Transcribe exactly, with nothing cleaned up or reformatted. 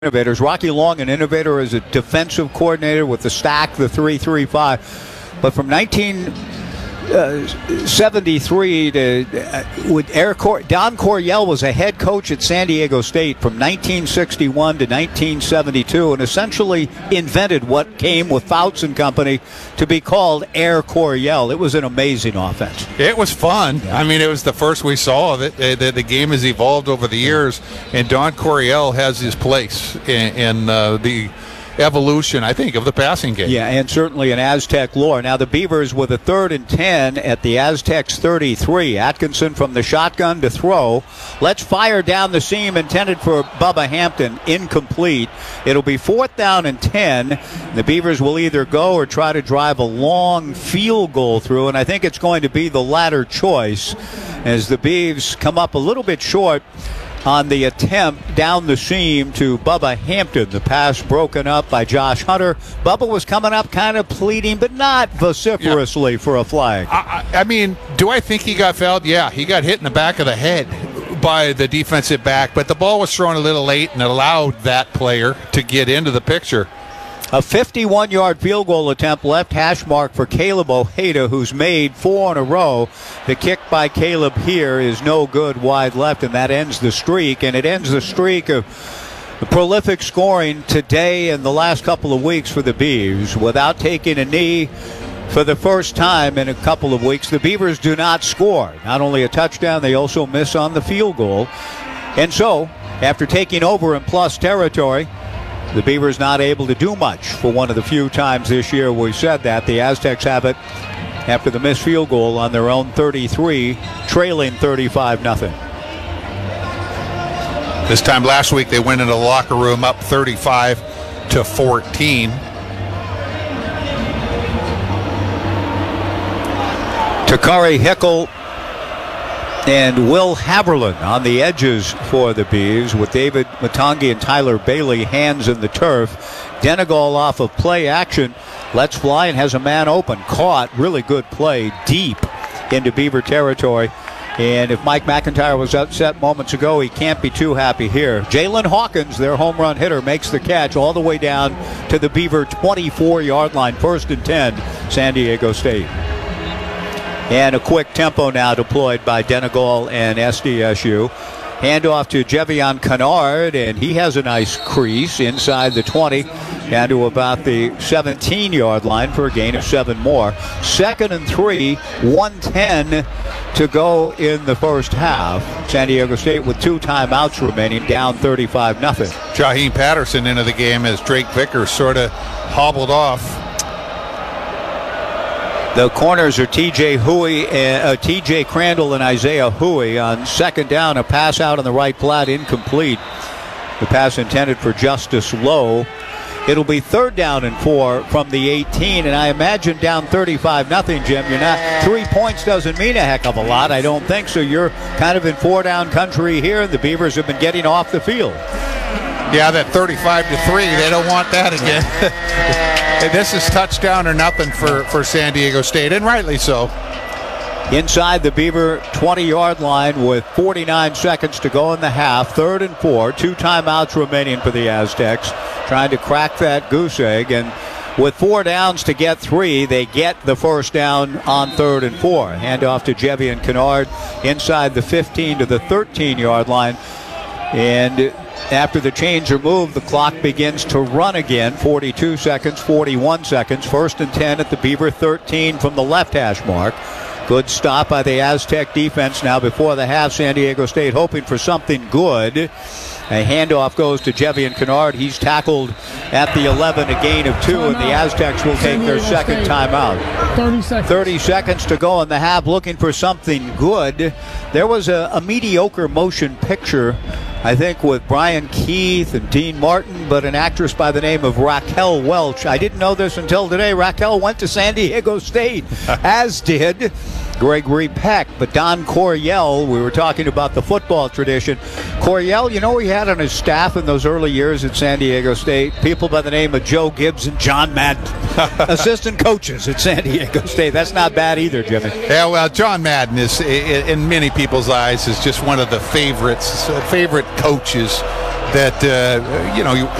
Innovators. Rocky Long, an innovator, as a defensive coordinator with the Stack, the three three five. But from nineteen seventy-three to uh, with Eric Cor- Don Coryell was a head coach at San Diego State from nineteen sixty-one to nineteen seventy-two, and essentially invented what came with Fouts and Company to be called Air Coryell. It was an amazing offense. It was fun. I mean, it was the first we saw of it. The, the game has evolved over the years, and Don Coryell has his place in, in uh, the evolution, I think, of the passing game. Yeah, and certainly in Aztec lore. Now the Beavers with a third and ten at the Aztecs thirty-three. Atkinson from the shotgun to throw. Let's fire down the seam, intended for Bubba Hampton. Incomplete. It'll be fourth down and ten. The Beavers will either go or try to drive a long field goal through, and I think it's going to be the latter choice as the Beavs come up a little bit short on the attempt down the seam to Bubba Hampton. The pass broken up by Josh Hunter. Bubba was coming up kind of pleading, but not vociferously, yeah, for a flag. I, I mean, do I think he got fouled? Yeah, he got hit in the back of the head by the defensive back, but the ball was thrown a little late and allowed that player to get into the picture. A fifty-one-yard field goal attempt left hash mark for Caleb Ojeda, who's made four in a row. The kick by Caleb here is no good, wide left, and that ends the streak. And it ends the streak of prolific scoring today and the last couple of weeks for the Beavs. Without taking a knee for the first time in a couple of weeks, the Beavers do not score. Not only a touchdown, they also miss on the field goal. And so, after taking over in plus territory, the Beavers not able to do much for one of the few times this year we said that. The Aztecs have it after the missed field goal on their own thirty-three, trailing thirty-five nothing. This time last week they went into the locker room up thirty-five to fourteen. Takari Hickel and Will Haverland on the edges for the Beavs, with David Matangi and Tyler Bailey hands in the turf. Denegal off of play action lets fly and has a man open. Caught. Really good play deep into Beaver territory. And if Mike McIntyre was upset moments ago, he can't be too happy here. Jalen Hawkins, their home run hitter, makes the catch all the way down to the Beaver twenty-four-yard line. First and ten, San Diego State. And a quick tempo now deployed by Denegal and S D S U. Handoff to Jevion Kennard, and he has a nice crease inside the twenty, down to about the seventeen-yard line for a gain of seven more. Second and three, one ten to go in the first half. San Diego State with two timeouts remaining, down thirty-five nothing. Jaheim Patterson into the game as Drake Vickers sort of hobbled off. The corners are T J Huey, uh, T J Crandall and Isaiah Huey. On second down, a pass out on the right flat, incomplete. The pass intended for Justice Lowe. It'll be third down and four from the eighteen, and I imagine down thirty-five nothing, Jim. You're not, three points doesn't mean a heck of a lot, I don't think so. You're kind of in four-down country here, and the Beavers have been getting off the field. Yeah, that thirty-five to three, they don't want that again. This is touchdown or nothing for, for San Diego State, and rightly so. Inside the Beaver twenty-yard line with forty-nine seconds to go in the half. Third and four. Two timeouts remaining for the Aztecs. Trying to crack that goose egg. And with four downs to get three, they get the first down on third and four. Handoff to Jevion Kennard inside the fifteen to the thirteen-yard line. And after the chains are moved, the clock begins to run again. forty-two seconds, forty-one seconds. First and ten at the Beaver thirteen from the left hash mark. Good stop by the Aztec defense now before the half. San Diego State hoping for something good. A handoff goes to Jevion Kennard. He's tackled at the eleven, a gain of two, and the Aztecs will take their second timeout. thirty seconds. thirty seconds to go in the half, looking for something good. There was a, a mediocre motion picture, I think, with Brian Keith and Dean Martin, but an actress by the name of Raquel Welch. I didn't know this until today. Raquel went to San Diego State, as did Gregory Peck. But Don Coryell, we were talking about the football tradition. Coryell, you know, he had on his staff in those early years at San Diego State people by the name of Joe Gibbs and John Madden, assistant coaches at San Diego State. That's not bad either, Jimmy. Yeah, well, John Madden is, in many people's eyes, is just one of the favorites, favorite coaches that uh, you know